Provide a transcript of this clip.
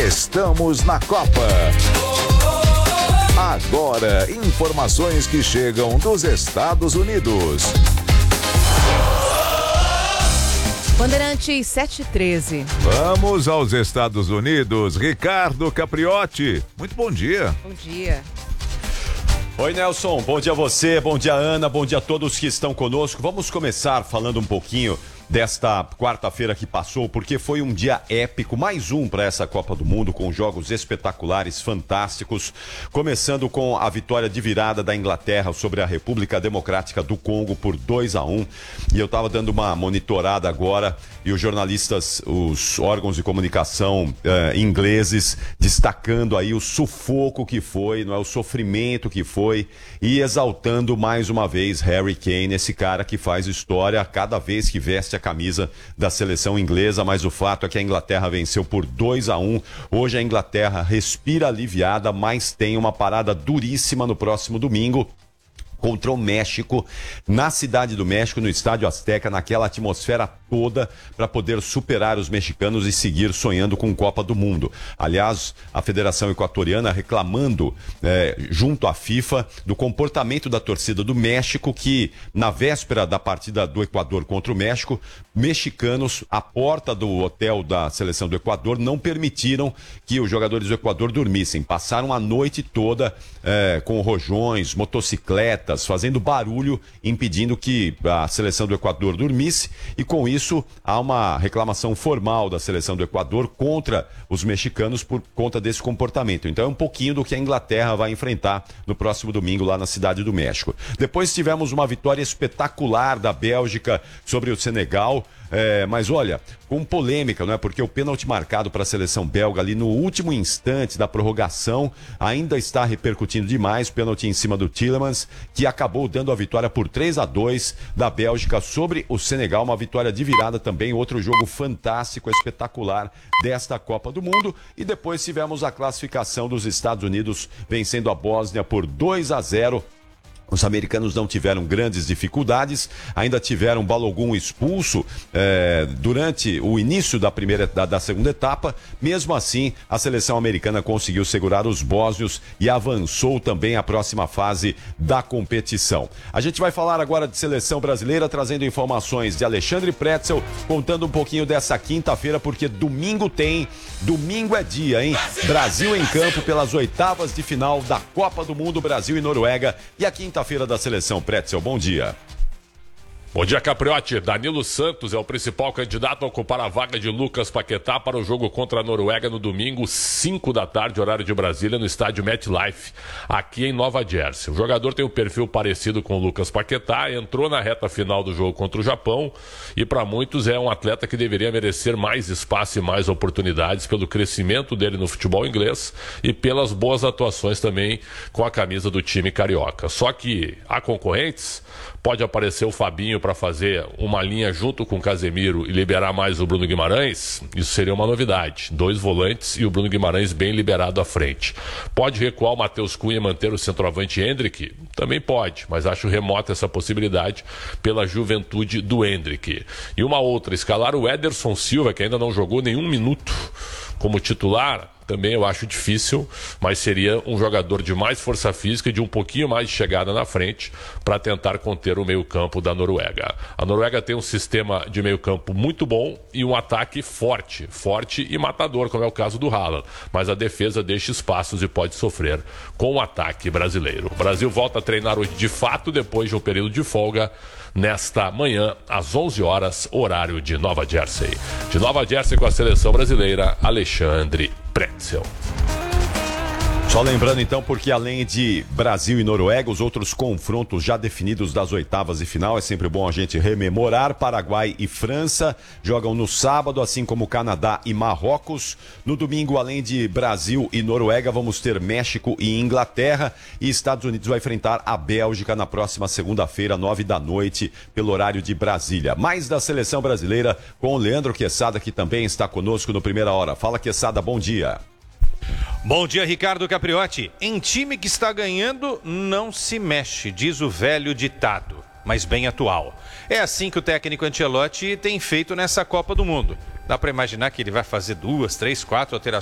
Estamos na Copa. Agora, informações que chegam dos Estados Unidos. Bandeirantes 713. Vamos aos Estados Unidos. Ricardo Capriotti, muito bom dia. Bom dia. Oi, Nelson, bom dia a você, bom dia Ana, bom dia a todos que estão conosco. Vamos começar falando um pouquinho desta quarta-feira que passou, porque foi um dia épico, mais um para essa Copa do Mundo, com jogos espetaculares, fantásticos, começando com a vitória de virada da Inglaterra sobre a República Democrática do Congo por 2-1, e eu estava dando uma monitorada agora, e os jornalistas, os órgãos de comunicação ingleses, destacando aí o sufoco que foi, não é, o sofrimento que foi, e exaltando mais uma vez Harry Kane, esse cara que faz história a cada vez que veste a camisa da seleção inglesa, mas o fato é que a Inglaterra venceu por 2-1. Hoje a Inglaterra respira aliviada, mas tem uma parada duríssima no próximo domingo contra o México, na Cidade do México, no Estádio Azteca, naquela atmosfera toda, para poder superar os mexicanos e seguir sonhando com Copa do Mundo. Aliás, a Federação Equatoriana reclamando, junto à FIFA, do comportamento da torcida do México, que na véspera da partida do Equador contra o México, mexicanos, à porta do hotel da seleção do Equador, não permitiram que os jogadores do Equador dormissem. Passaram a noite toda com rojões, motocicletas, fazendo barulho, impedindo que a seleção do Equador dormisse, e com isso há uma reclamação formal da seleção do Equador contra os mexicanos por conta desse comportamento. Então é um pouquinho do que a Inglaterra vai enfrentar no próximo domingo lá na Cidade do México. Depois tivemos uma vitória espetacular da Bélgica sobre o Senegal, mas olha, com polêmica, não é? Porque o pênalti marcado para a seleção belga ali no último instante da prorrogação ainda está repercutindo demais, pênalti em cima do Tielemans, que acabou dando a vitória por 3-2 da Bélgica sobre o Senegal, uma vitória de virada também, outro jogo fantástico, espetacular desta Copa do Mundo. E depois tivemos a classificação dos Estados Unidos vencendo a Bósnia por 2-0. Os americanos não tiveram grandes dificuldades, ainda tiveram Balogun expulso durante o início da segunda etapa. Mesmo assim, a seleção americana conseguiu segurar os bósnios e avançou também à próxima fase da competição. A gente vai falar agora de seleção brasileira, trazendo informações de Alexandre Pretzel, contando um pouquinho dessa quinta-feira, porque domingo é dia, hein? Brasil em campo pelas oitavas de final da Copa do Mundo, Brasil e Noruega, e a quinta-feira da seleção. Pretzel, bom dia. Bom dia, Capriotti. Danilo Santos é o principal candidato a ocupar a vaga de Lucas Paquetá para o jogo contra a Noruega no domingo, 5 da tarde, horário de Brasília, no estádio MetLife, aqui em Nova Jersey. O jogador tem um perfil parecido com o Lucas Paquetá, entrou na reta final do jogo contra o Japão e para muitos é um atleta que deveria merecer mais espaço e mais oportunidades pelo crescimento dele no futebol inglês e pelas boas atuações também com a camisa do time carioca. Só que há concorrentes, pode aparecer o Fabinho para fazer uma linha junto com o Casemiro e liberar mais o Bruno Guimarães, isso seria uma novidade. 2 volantes e o Bruno Guimarães bem liberado à frente. Pode recuar o Matheus Cunha e manter o centroavante Endrick? Também pode, mas acho remota essa possibilidade pela juventude do Endrick. E uma outra, escalar o Ederson Silva, que ainda não jogou nenhum minuto como titular, também eu acho difícil, mas seria um jogador de mais força física e de um pouquinho mais de chegada na frente para tentar conter o meio-campo da Noruega. A Noruega tem um sistema de meio-campo muito bom e um ataque forte e matador, como é o caso do Haaland, mas a defesa deixa espaços e pode sofrer com o ataque brasileiro. O Brasil volta a treinar hoje de fato, depois de um período de folga, nesta manhã, às 11 horas, horário de Nova Jersey. De Nova Jersey com a seleção brasileira, Alexandre Pretzel. Só lembrando então, porque além de Brasil e Noruega, os outros confrontos já definidos das oitavas de final, é sempre bom a gente rememorar. Paraguai e França jogam no sábado, assim como Canadá e Marrocos. No domingo, além de Brasil e Noruega, vamos ter México e Inglaterra, e Estados Unidos vai enfrentar a Bélgica na próxima segunda-feira, 9 da noite, pelo horário de Brasília. Mais da seleção brasileira com o Leandro Quesada, que também está conosco no Primeira Hora. Fala, Quesada, bom dia. Bom dia, Ricardo Capriotti. Em time que está ganhando, não se mexe, diz o velho ditado, mas bem atual. É assim que o técnico Ancelotti tem feito nessa Copa do Mundo. Dá para imaginar que ele vai fazer 2, 3, 4 alterações